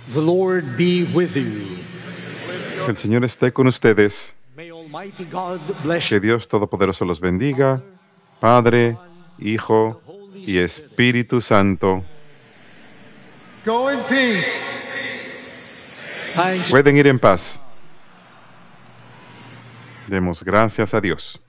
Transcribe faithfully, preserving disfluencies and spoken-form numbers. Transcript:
The Lord be with you. El Señor esté con ustedes. May Almighty God bless Que you. Dios Todopoderoso los bendiga, Padre, Hijo y Espíritu Santo. Go in peace. Thanks. Pueden ir en paz. Demos gracias a Dios.